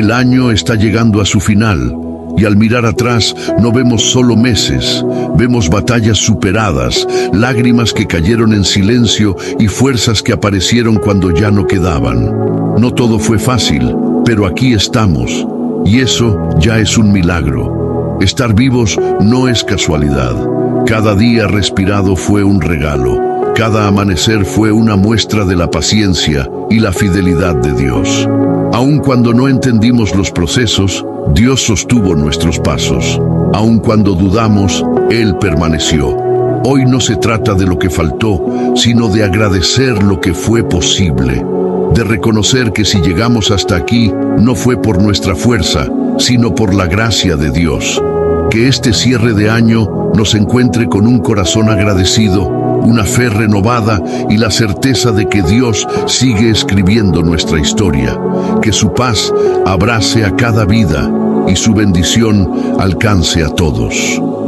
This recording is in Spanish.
El año está llegando a su final y al mirar atrás no vemos solo meses, vemos batallas superadas, lágrimas que cayeron en silencio y fuerzas que aparecieron cuando ya no quedaban. No todo fue fácil, pero aquí estamos y eso ya es un milagro. Estar vivos no es casualidad. Cada día respirado fue un regalo. Cada amanecer fue una muestra de la paciencia y la fidelidad de Dios. Aun cuando no entendimos los procesos, Dios sostuvo nuestros pasos. Aun cuando dudamos, Él permaneció. Hoy no se trata de lo que faltó, sino de agradecer lo que fue posible. De reconocer que si llegamos hasta aquí, no fue por nuestra fuerza, sino por la gracia de Dios. Que este cierre de año nos encuentre con un corazón agradecido, una fe renovada y la certeza de que Dios sigue escribiendo nuestra historia. Que su paz abrace a cada vida y su bendición alcance a todos.